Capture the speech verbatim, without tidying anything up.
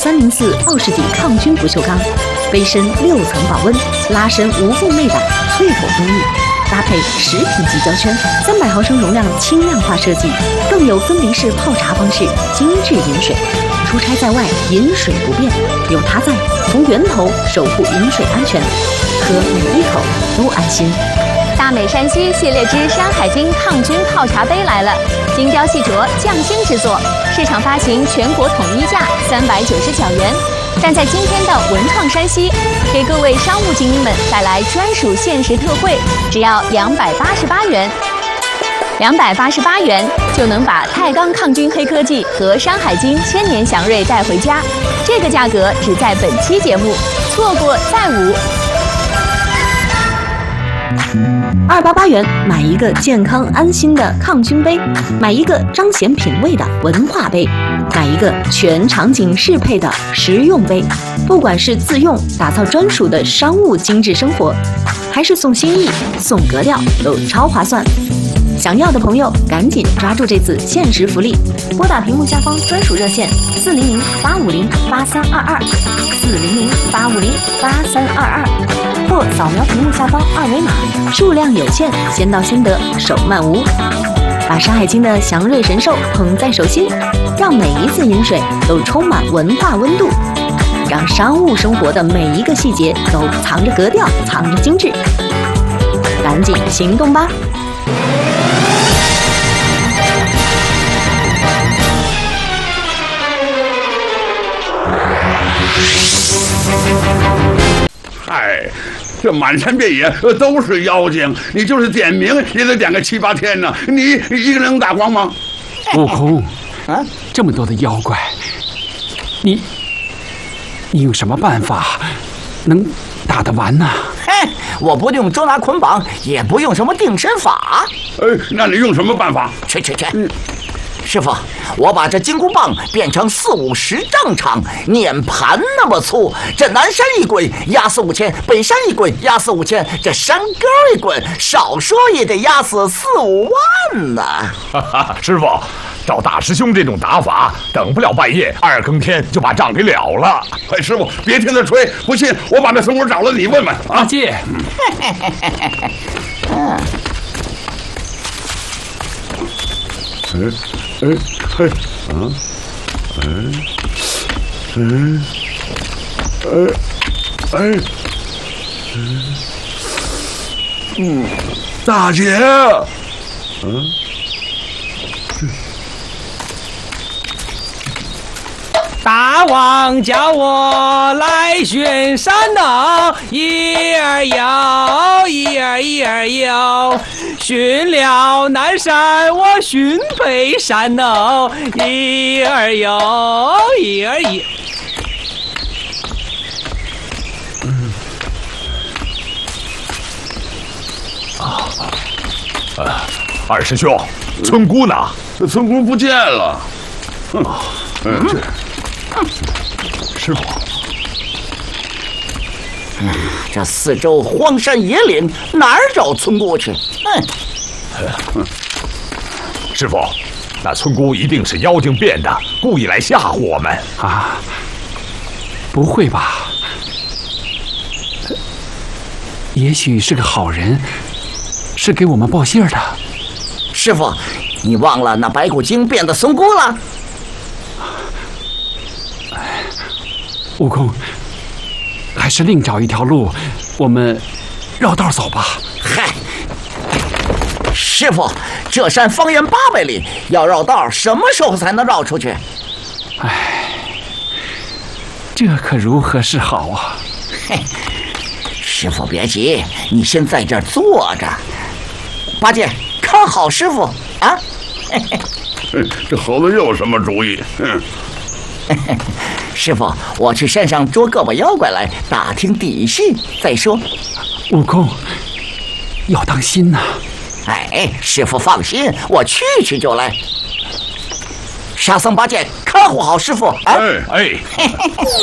三零四奥氏底抗菌不锈钢，杯身六层保温，拉伸无缝内胆，淬火工艺，搭配十品级胶圈，三百毫升容量轻量化设计，更有分离式泡茶方式，精致饮水。出差在外，饮水不变，有它在，从源头守护饮水安全，喝每一口都安心。 大美山西系列之《山海经》抗菌泡茶杯来了，精雕细琢，匠心制作，市场发行全国统一价三百九十九元。但在今天的文创山西，给各位商务精英们带来专属限时特惠，只要两百八十八元。两百八十八元就能把太钢抗菌黑科技和《山海经》千年祥瑞带回家，这个价格只在本期节目，错过再无。 二八八元买一个健康安心的抗菌杯，买一个彰显品味的文化杯，买一个全场景适配的实用杯。不管是自用打造专属的商务精致生活，还是送心意送格调，都超划算。想要的朋友赶紧抓住这次限时福利，拨打屏幕下方专属热线四零零八五零八三二二四零零八五零八三二二，或扫描屏幕下方二维码，数量有限，先到先得，手慢无。把《山海经》的祥瑞神兽捧在手心，让每一次饮水都充满文化温度，让商务生活的每一个细节都藏着格调，藏着精致。赶紧行动吧！ 嗨，这满山遍野都是妖精，你就是点名也得点个七八天呢。你一个人能打光吗？ 悟空，啊，这么多的妖怪，你你有什么办法能打得完呢？ 嘿，我不用捉拿捆绑，也不用什么定身法。 哎，那你用什么办法？ 去去去！嗯师傅，我把这金箍棒变成四五十丈长，碾盘那么粗，这南山一滚压死五千，北山一滚压死五千，这山沟一滚，少说也得压死四五万呢。 哈哈，师傅，照大师兄这种打法，等不了半夜二更天就把仗给了了。 哎，师傅，别听他吹，不信我把那孙武找了，你问问啊。 阿介， 嗯。 哎哎嘿啊哎哎哎哎嗯，大姐，嗯， 大王叫我来巡山呢，一儿游，一儿一儿游。巡了南山，我巡北山呢，一儿游，一儿游。 嗯，啊，呃，二师兄，村姑呢？ 村姑不见了。哼，嗯，这。 师傅， 嗯，这四周荒山野岭，哪儿找村姑去？哼、 嗯！师傅，那村姑一定是妖精变的，故意来吓唬我们啊！不会吧？也许是个好人，是给我们报信的。 师傅，你忘了那白骨精变的村姑了？ 悟空，还是另找一条路，我们绕道走吧。 嗨，师傅，这山方圆八百里，要绕道，什么时候才能绕出去？ 唉，这可如何是好啊？ 嘿，师傅别急，你先在这儿坐着。八戒，看好师傅啊！嘿嘿， 这猴子又有什么主意？嗯。 师傅，我去山上捉个把妖怪来，打听底细再说。 悟空，要当心呐！ 哎，师傅放心，我去去就来。沙僧、八戒，看护好师傅啊！ 哎哎。